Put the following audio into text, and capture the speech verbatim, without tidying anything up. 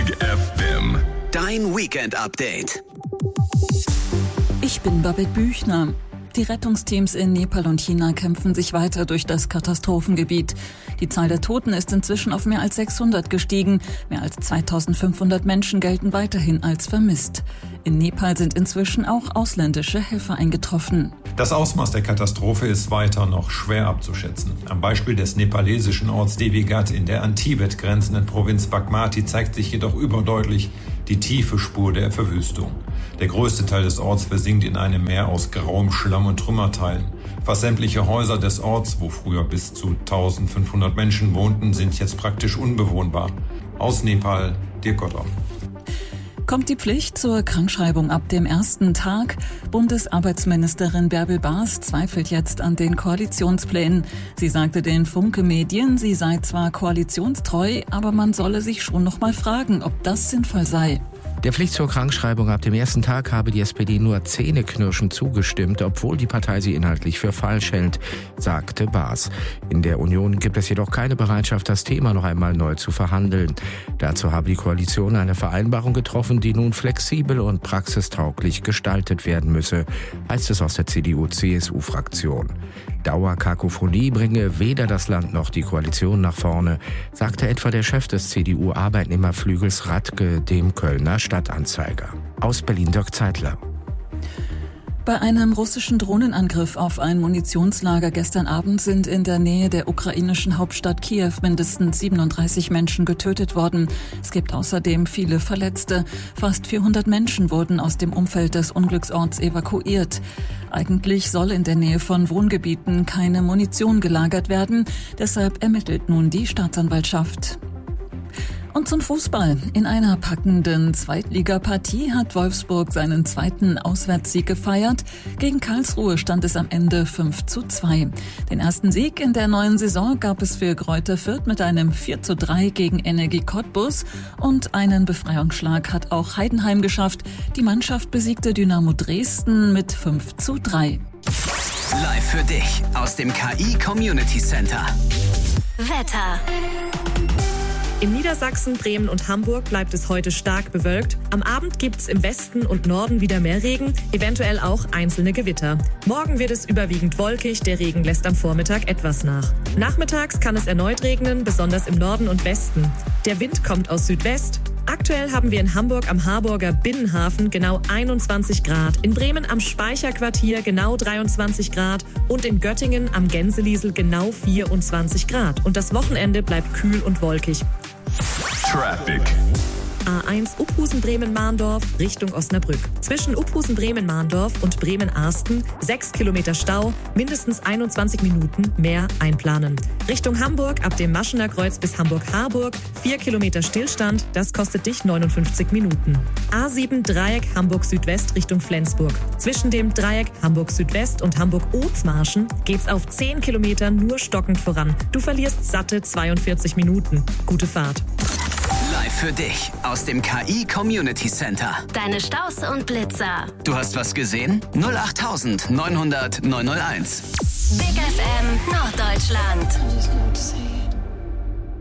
Big F M. Dein Weekend-Update. Ich bin Babette Büchner. Die Rettungsteams in Nepal und China kämpfen sich weiter durch das Katastrophengebiet. Die Zahl der Toten ist inzwischen auf mehr als sechshundert gestiegen. Mehr als zweitausendfünfhundert Menschen gelten weiterhin als vermisst. In Nepal sind inzwischen auch ausländische Helfer eingetroffen. Das Ausmaß der Katastrophe ist weiter noch schwer abzuschätzen. Am Beispiel des nepalesischen Orts Devi Ghat in der an Tibet grenzenden Provinz Bagmati zeigt sich jedoch überdeutlich die tiefe Spur der Verwüstung. Der größte Teil des Orts versinkt in einem Meer aus grauem Schlamm und Trümmerteilen. Fast sämtliche Häuser des Orts, wo früher bis zu eintausendfünfhundert Menschen wohnten, sind jetzt praktisch unbewohnbar. Aus Nepal, Dirk Gotthoff. Kommt die Pflicht zur Krankschreibung ab dem ersten Tag? Bundesarbeitsministerin Bärbel Baas zweifelt jetzt an den Koalitionsplänen. Sie sagte den Funke Medien, sie sei zwar koalitionstreu, aber man solle sich schon noch mal fragen, ob das sinnvoll sei. Der Pflicht zur Krankschreibung ab dem ersten Tag habe die S P D nur zähneknirschend zugestimmt, obwohl die Partei sie inhaltlich für falsch hält, sagte Baas. In der Union gibt es jedoch keine Bereitschaft, das Thema noch einmal neu zu verhandeln. Dazu habe die Koalition eine Vereinbarung getroffen, die nun flexibel und praxistauglich gestaltet werden müsse, heißt es aus der C D U C S U-Fraktion. Dauerkakophonie bringe weder das Land noch die Koalition nach vorne, sagte etwa der Chef des C D U-Arbeitnehmerflügels Radke dem Kölner Stadtanzeiger. Aus Berlin Dirk Zeitler. Bei einem russischen Drohnenangriff auf ein Munitionslager gestern Abend sind in der Nähe der ukrainischen Hauptstadt Kiew mindestens siebenunddreißig Menschen getötet worden. Es gibt außerdem viele Verletzte. Fast vierhundert Menschen wurden aus dem Umfeld des Unglücksorts evakuiert. Eigentlich soll in der Nähe von Wohngebieten keine Munition gelagert werden. Deshalb ermittelt nun die Staatsanwaltschaft. Und zum Fußball. In einer packenden Zweitligapartie hat Wolfsburg seinen zweiten Auswärtssieg gefeiert. Gegen Karlsruhe stand es am Ende fünf zu zwei. Den ersten Sieg in der neuen Saison gab es für Greuther Fürth mit einem vier zu drei gegen Energie Cottbus. Und einen Befreiungsschlag hat auch Heidenheim geschafft. Die Mannschaft besiegte Dynamo Dresden mit fünf zu drei. Live für dich aus dem K I Community Center. Wetter. In Niedersachsen, Bremen und Hamburg bleibt es heute stark bewölkt. Am Abend gibt's im Westen und Norden wieder mehr Regen, eventuell auch einzelne Gewitter. Morgen wird es überwiegend wolkig, der Regen lässt am Vormittag etwas nach. Nachmittags kann es erneut regnen, besonders im Norden und Westen. Der Wind kommt aus Südwest. Aktuell haben wir in Hamburg am Harburger Binnenhafen genau einundzwanzig Grad, in Bremen am Speicherquartier genau dreiundzwanzig Grad und in Göttingen am Gänseliesel genau vierundzwanzig Grad. Und das Wochenende bleibt kühl und wolkig. Traffic. A eins Uphusen-Bremen-Mahndorf Richtung Osnabrück. Zwischen Uphusen-Bremen-Mahndorf und Bremen-Arsten sechs Kilometer Stau, mindestens einundzwanzig Minuten mehr einplanen. Richtung Hamburg ab dem Maschener Kreuz bis Hamburg-Harburg vier Kilometer Stillstand, das kostet dich neunundfünfzig Minuten. A sieben Dreieck Hamburg-Südwest Richtung Flensburg. Zwischen dem Dreieck Hamburg-Südwest und Hamburg-Othmarschen geht's auf zehn Kilometer nur stockend voran. Du verlierst satte zweiundvierzig Minuten. Gute Fahrt. Live für dich aus dem K I Community Center. Deine Staus und Blitzer. Du hast was gesehen? null acht neunhundert neunhundert neunhunderteins. Big F M Norddeutschland.